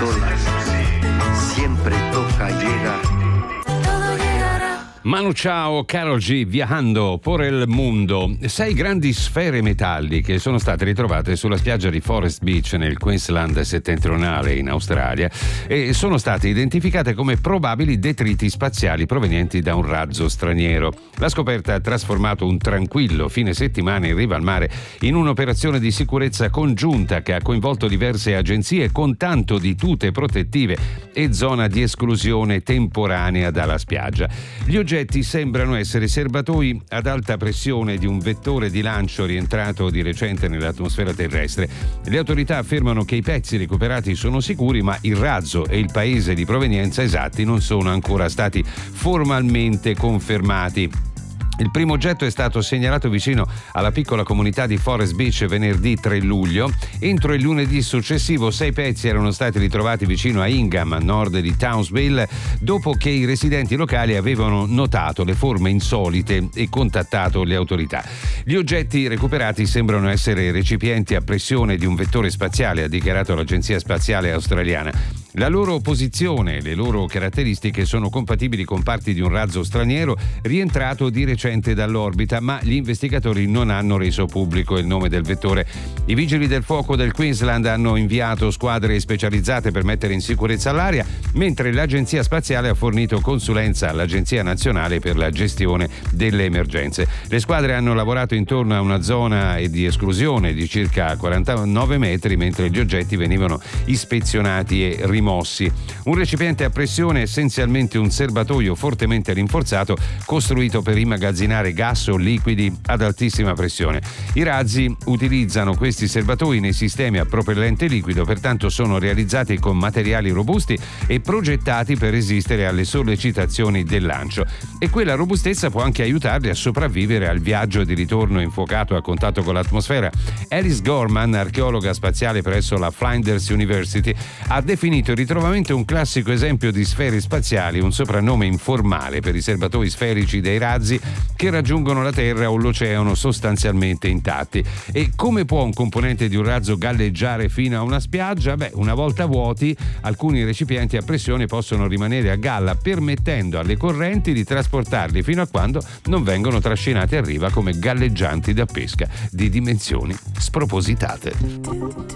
sola, siempre toca llegar. Manu Chao, Karol G, Viajando por el Mundo. 6 grandi sfere metalliche sono state ritrovate sulla spiaggia di Forest Beach nel Queensland settentrionale in Australia e sono state identificate come probabili detriti spaziali provenienti da un razzo straniero. La scoperta ha trasformato un tranquillo fine settimana in riva al mare in un'operazione di sicurezza congiunta che ha coinvolto diverse agenzie con tanto di tute protettive e zona di esclusione temporanea dalla spiaggia. Gli oggetti sembrano essere serbatoi ad alta pressione di un vettore di lancio rientrato di recente nell'atmosfera terrestre. Le autorità affermano che i pezzi recuperati sono sicuri, ma il razzo e il paese di provenienza esatti non sono ancora stati formalmente confermati. Il primo oggetto è stato segnalato vicino alla piccola comunità di Forest Beach venerdì 3 luglio. Entro il lunedì successivo 6 pezzi erano stati ritrovati vicino a Ingham, a nord di Townsville, dopo che i residenti locali avevano notato le forme insolite e contattato le autorità. Gli oggetti recuperati sembrano essere recipienti a pressione di un vettore spaziale, ha dichiarato l'Agenzia Spaziale Australiana. La loro posizione e le loro caratteristiche sono compatibili con parti di un razzo straniero rientrato di recente dall'orbita, ma gli investigatori non hanno reso pubblico il nome del vettore. I vigili del fuoco del Queensland hanno inviato squadre specializzate per mettere in sicurezza l'area, mentre l'Agenzia Spaziale ha fornito consulenza all'Agenzia Nazionale per la gestione delle emergenze. Le squadre hanno lavorato intorno a una zona di esclusione di circa 49 metri, mentre gli oggetti venivano ispezionati e rimossi. Un recipiente a pressione è essenzialmente un serbatoio fortemente rinforzato costruito per immagazzinare gas o liquidi ad altissima pressione. I razzi utilizzano questi serbatoi nei sistemi a propellente liquido, pertanto sono realizzati con materiali robusti e progettati per resistere alle sollecitazioni del lancio, e quella robustezza può anche aiutarli a sopravvivere al viaggio di ritorno infuocato a contatto con l'atmosfera. Alice Gorman, archeologa spaziale presso la Flinders University, ha definito il ritrovamento un classico esempio di sfere spaziali, un soprannome informale per i serbatoi sferici dei razzi che raggiungono la Terra o l'oceano sostanzialmente intatti. E come può un componente di un razzo galleggiare fino a una spiaggia? Una volta vuoti, alcuni recipienti a pressione possono rimanere a galla, permettendo alle correnti di trasportarli fino a quando non vengono trascinati a riva come galleggianti da pesca di dimensioni spropositate.